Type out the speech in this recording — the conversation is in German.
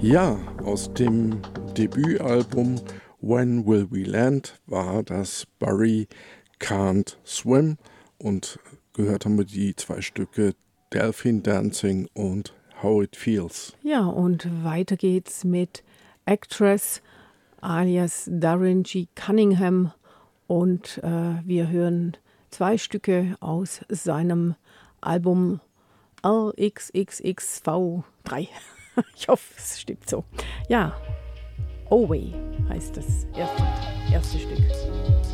Ja, aus dem Debütalbum When Will We Land war das Barry Can't Swim und gehört haben wir die zwei Stücke Delphine Dancing und How It Feels. Ja, und weiter geht's mit Actress alias Darren G. Cunningham und wir hören zwei Stücke aus seinem Album LXXXV3. Ich hoffe, es stimmt so. Ja, Away heißt das erste Stück.